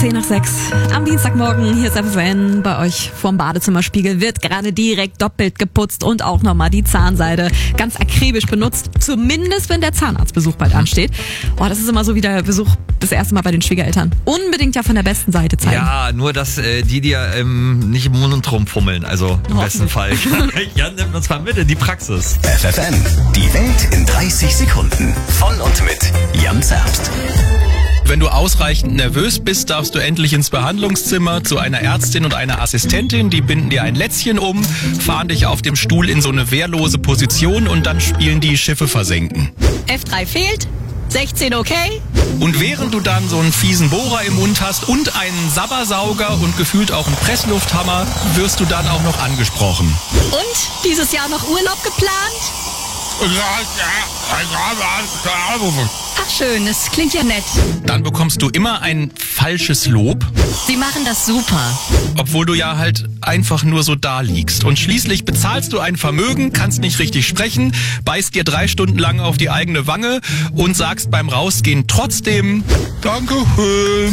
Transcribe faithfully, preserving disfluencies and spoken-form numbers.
zehn nach sechs am Dienstagmorgen. Hier ist F F N. Bei euch vorm Badezimmerspiegel wird gerade direkt doppelt geputzt und auch nochmal die Zahnseide ganz akribisch benutzt. Zumindest, wenn der Zahnarztbesuch bald ansteht. Oh, das ist immer so wie der Besuch das erste Mal bei den Schwiegereltern. Unbedingt ja von der besten Seite zeigen. Ja, nur, dass äh, die dir ähm, nicht im Mund rumfummeln. Also im besten Fall. Jan nimmt uns mal mit in die Praxis. F F N, die Welt in dreißig Sekunden. Von und mit Jan Zerbst. Wenn du ausreichend nervös bist, darfst du endlich ins Behandlungszimmer zu einer Ärztin und einer Assistentin. Die binden dir ein Lätzchen um, fahren dich auf dem Stuhl in so eine wehrlose Position und dann spielen die Schiffe versenken. F drei fehlt, sechzehn okay. Und während du dann so einen fiesen Bohrer im Mund hast und einen Sabbersauger und gefühlt auch einen Presslufthammer, wirst du dann auch noch angesprochen. Und dieses Jahr noch Urlaub geplant? Ach schön, das klingt ja nett. Dann bekommst du immer ein falsches Lob, Sie machen das super. obwohl du ja halt einfach nur so da liegst. Und schließlich bezahlst du ein Vermögen, kannst nicht richtig sprechen, beißt dir drei Stunden lang auf die eigene Wange und sagst beim Rausgehen trotzdem Dankeschön.